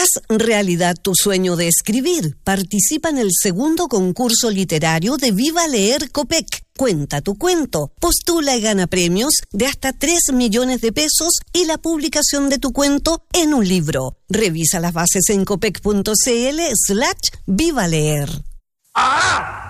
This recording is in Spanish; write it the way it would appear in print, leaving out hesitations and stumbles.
Haz realidad tu sueño de escribir. Participa en el segundo concurso literario de Viva Leer Copec. Cuenta tu cuento, postula y gana premios de hasta 3 millones de pesos y la publicación de tu cuento en un libro. Revisa las bases en copec.cl/Viva Leer. ¡Ah!